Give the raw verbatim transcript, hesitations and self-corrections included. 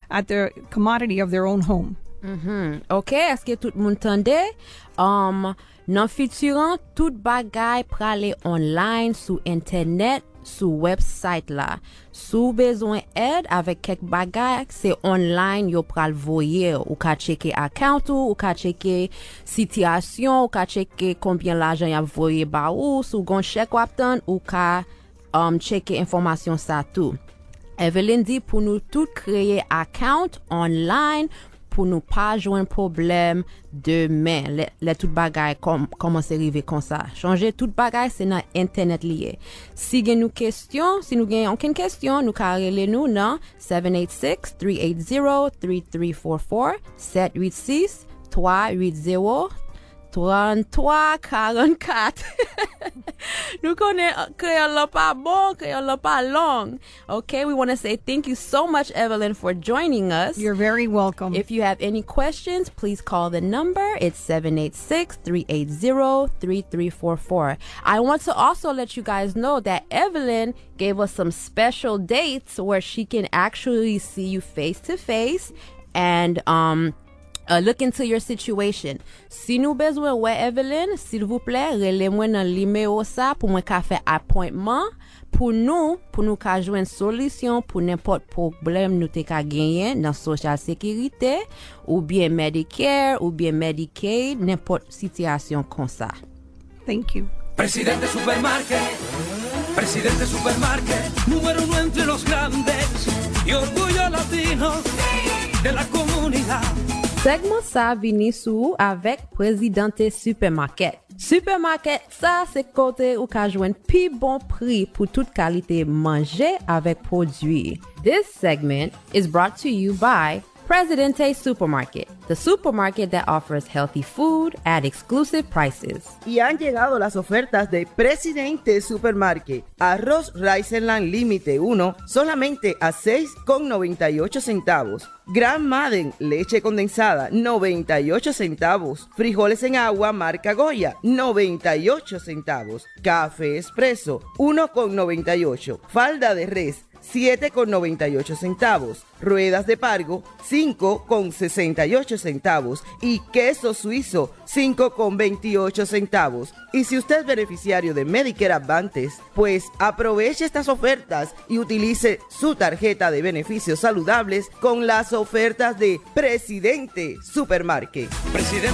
at the commodity of their own home. Mm-hmm. OK, est-ce que tout le monde tende? Um, nan futuran, tout bagay prale online sou internet, sou website la. Sou bezwen aide avec kek bagay, c'est online yo pral voye. Ou ka cheke account ou, ou ka cheke situation, ou ka cheke combien l'argent y a voye ba ou, sou gon chèque wap tan, ou ka um, cheke informasyon sa tout. Evelyn dit pour nous tout créer account online pour nous pas jouer un problème demain. Les, les tout bagay comme comment c'est arrivé comme ça. Changer tout bagay c'est dans internet lié. Si gen nous question, si nous gen aucune question, nous ka rele nous dans seven eight six, three eight zero, three three four four, seven eight six, three eight zero, three three four four. Nous connaissons créole la pas bon, créole la pas long. Okay, we want to say thank you so much, Evelyn, for joining us. You're very welcome. If you have any questions, please call the number. It's seven eight six, three eight zero, three three four four. I want to also let you guys know that Evelyn gave us some special dates where she can actually see you face to face and um Uh, look into your situation. Si nou bezwen wè Evelyn, s'il vous plaît, rele mwen nan numéro sa pou mwen ka fè appointment pou nou, pou nou ka jwen solusyon pou n'importe problème nou te ka genyen nan Social Security ou bien Medicare ou bien Medicaid, n'importe situation kon sa. Thank you. Presidente Supermarket, Presidente Supermarket, número uno entre los grandes y orgullo latino de la comunidad. Segment sa vini sou avec Presidente Supermarket. Supermarket, ça c'est côté ou ka jwen pi bon prix pour toute qualité manger avec produit. This segment is brought to you by Presidente Supermarket, the supermarket that offers healthy food at exclusive prices. Y han llegado las ofertas de Presidente Supermarket. Arroz Riceland Límite uno solamente a seis con noventa y ocho centavos. Gran Madden leche condensada noventa y ocho centavos. Frijoles en agua marca Goya noventa y ocho centavos. Café Espresso uno con noventa y ocho. Falda de res siete con noventa y ocho centavos. Ruedas de pargo cinco con sesenta y ocho centavos y queso suizo cinco con veintiocho centavos. Y si usted es beneficiario de Medicare Advantage, pues aproveche estas ofertas y utilice su tarjeta de beneficios saludables con las ofertas de Presidente Supermarket. Presidente